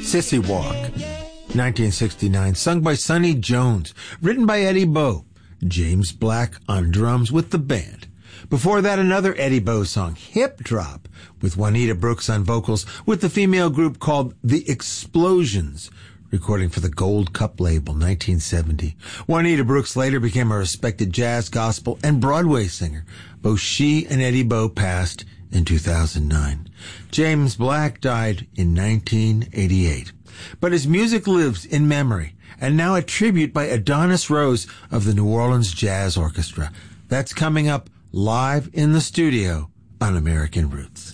Sissy Walk, 1969, sung by Sonny Jones, written by Eddie Bo, James Black on drums with the band. Before that, another Eddie Bo song, Hip Drop, with Juanita Brooks on vocals, with the female group called The Explosions, recording for the Gold Cup label, 1970. Juanita Brooks later became a respected jazz, gospel, and Broadway singer. Both she and Eddie Bo passed in 2009. James Black died in 1988. But his music lives in memory, and now a tribute by Adonis Rose of the New Orleans Jazz Orchestra. That's coming up live in the studio on American Roots.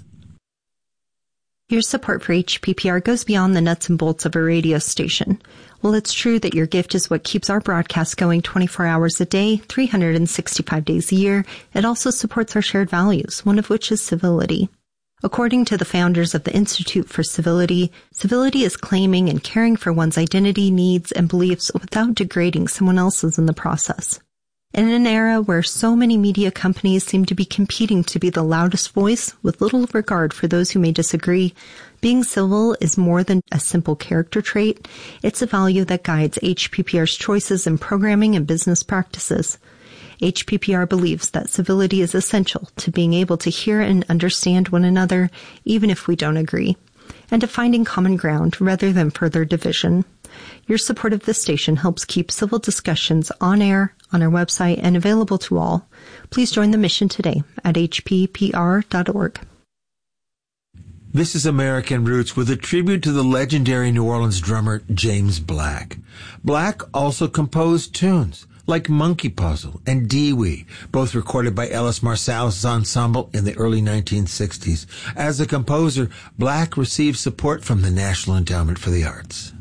Your support for HPPR goes beyond the nuts and bolts of a radio station. While it's true that your gift is what keeps our broadcast going 24 hours a day, 365 days a year, it also supports our shared values, one of which is civility. According to the founders of the Institute for Civility, civility is claiming and caring for one's identity, needs, and beliefs without degrading someone else's in the process. In an era where so many media companies seem to be competing to be the loudest voice with little regard for those who may disagree, being civil is more than a simple character trait. It's a value that guides HPPR's choices in programming and business practices. HPPR believes that civility is essential to being able to hear and understand one another, even if we don't agree, and to finding common ground rather than further division. Your support of this station helps keep civil discussions on air, on our website, and available to all. Please join the mission today at hppr.org. This is American Roots with a tribute to the legendary New Orleans drummer James Black. Black also composed tunes like Monkey Puzzle and Dee-Wee, both recorded by Ellis Marsalis Ensemble in the early 1960s. As a composer, Black received support from the National Endowment for the Arts.